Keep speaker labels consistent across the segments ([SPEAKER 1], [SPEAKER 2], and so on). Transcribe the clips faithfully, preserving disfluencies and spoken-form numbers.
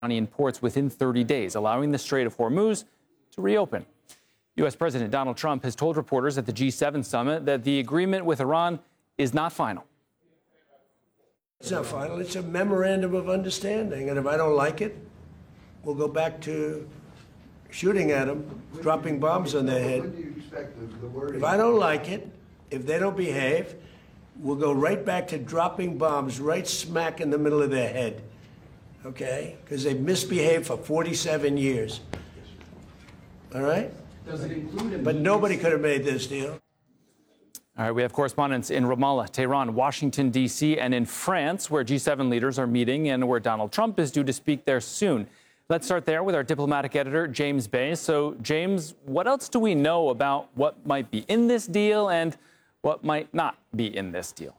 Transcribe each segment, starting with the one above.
[SPEAKER 1] Iranian ports within thirty days, allowing the Strait of Hormuz to reopen. U S. President Donald Trump has told reporters at the G seven summit that the agreement with Iran is not final.
[SPEAKER 2] It's not final. It's a memorandum of understanding. And if I don't like it, we'll go back to shooting at them, dropping bombs on their head. If I don't like it, if they don't behave, we'll go right back to dropping bombs right smack in the middle of their head. Okay? Because they've misbehaved for forty-seven years. All right?
[SPEAKER 3] Does it include
[SPEAKER 2] But nobody could have made this deal.
[SPEAKER 1] All right, we have correspondents in Ramallah, Tehran, Washington, D C, and in France, where G seven leaders are meeting and where Donald Trump is due to speak there soon. Let's start there with our diplomatic editor, James Bay. So, James, what else do we know about what might be in this deal and what might not be in this deal?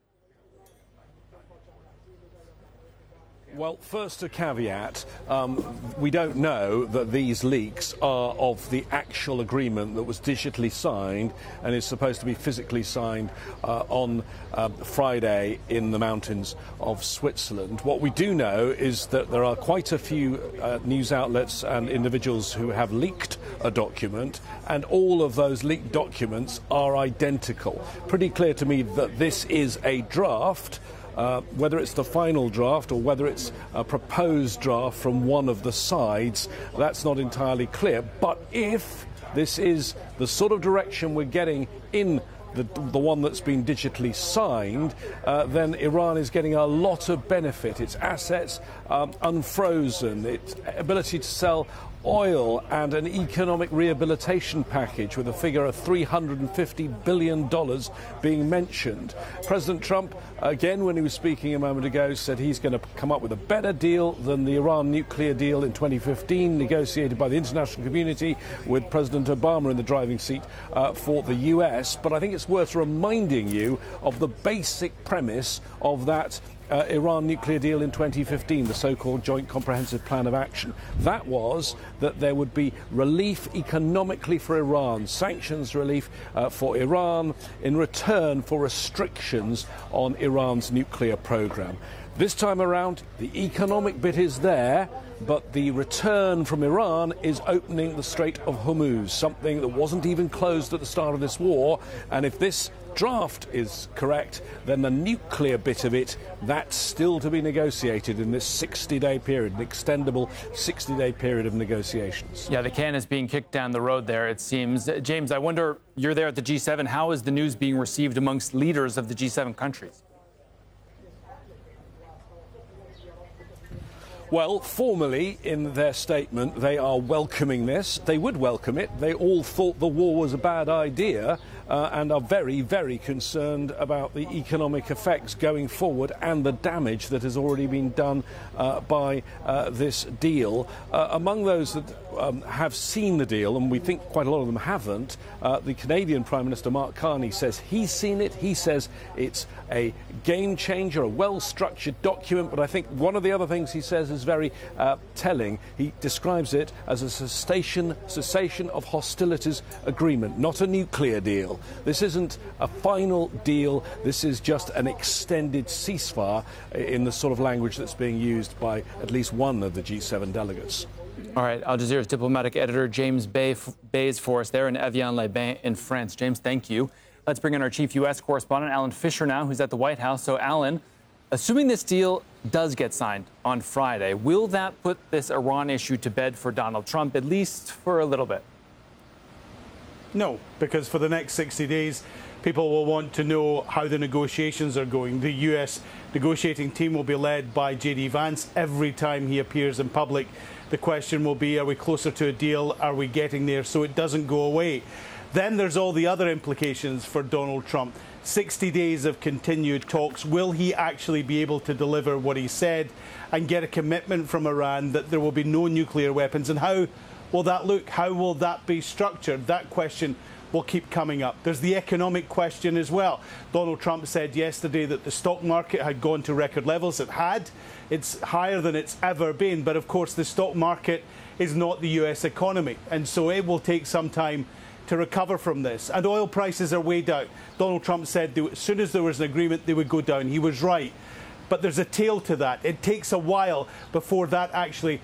[SPEAKER 4] Well, first a caveat. Um, we don't know that these leaks are of the actual agreement that was digitally signed and is supposed to be physically signed uh, on uh, Friday in the mountains of Switzerland. What we do know is that there are quite a few uh, news outlets and individuals who have leaked a document, and all of those leaked documents are identical. Pretty clear to me that this is a draft. Uh, whether it's the final draft or whether it's a proposed draft from one of the sides, that's not entirely clear. But if this is the sort of direction we're getting in the, the one that's been digitally signed, uh, then Iran is getting a lot of benefit. Its assets um, unfrozen, its ability to sell oil, and an economic rehabilitation package with a figure of three hundred fifty billion dollars being mentioned. President Trump, again, when he was speaking a moment ago, said he's going to come up with a better deal than the Iran nuclear deal in twenty fifteen, negotiated by the international community with President Obama in the driving seat uh, for the U S. But I think it's worth reminding you of the basic premise of that Uh, Iran nuclear deal in twenty fifteen, the so-called Joint Comprehensive Plan of Action. That was that there would be relief economically for Iran, sanctions relief uh, for Iran in return for restrictions on Iran's nuclear program. This time around, the economic bit is there, but the return from Iran is opening the Strait of Hormuz, something that wasn't even closed at the start of this war. And if this draft is correct, then the nuclear bit of it, that's still to be negotiated in this sixty-day period, an extendable sixty-day period of negotiations.
[SPEAKER 1] Yeah, the can is being kicked down the road there, it seems. James, I wonder, you're there at the G seven. How is the news being received amongst leaders of the G seven countries?
[SPEAKER 4] Well, formally, in their statement, they are welcoming this. They would welcome it. They all thought the war was a bad idea uh, and are very, very concerned about the economic effects going forward and the damage that has already been done uh, by uh, this deal. Uh, among those that um, have seen the deal, and we think quite a lot of them haven't, uh, the Canadian Prime Minister Mark Carney says he's seen it. He says it's a game changer, a well-structured document. But I think one of the other things he says is very uh, telling. He describes it as a cessation, cessation of hostilities agreement, not a nuclear deal. This isn't a final deal. This is just an extended ceasefire in the sort of language that's being used by at least one of the G seven delegates.
[SPEAKER 1] All right, Al Jazeera's diplomatic editor James Bay, Bays for us there in Evian-les-Bains in France. James, thank you. Let's bring in our chief U S correspondent, Alan Fisher, now, who's at the White House. So, Alan, assuming this deal does get signed on Friday, will that put this Iran issue to bed for Donald Trump, at least for a little bit?
[SPEAKER 5] No, because for the next sixty days, people will want to know how the negotiations are going. The U S negotiating team will be led by J D Vance. Every time he appears in public, the question will be, are we closer to a deal? Are we getting there so it doesn't go away? Then there's all the other implications for Donald Trump. sixty days of continued talks. Will he actually be able to deliver what he said and get a commitment from Iran that there will be no nuclear weapons? And how will that look? How will that be structured? That question will keep coming up. There's the economic question as well. Donald Trump said yesterday that the stock market had gone to record levels. It had. It's higher than it's ever been. But of course, the stock market is not the U S economy. And so it will take some time to recover from this. And oil prices are way down. Donald Trump said they, as soon as there was an agreement, they would go down. He was right. But there's a tail to that. It takes a while before that actually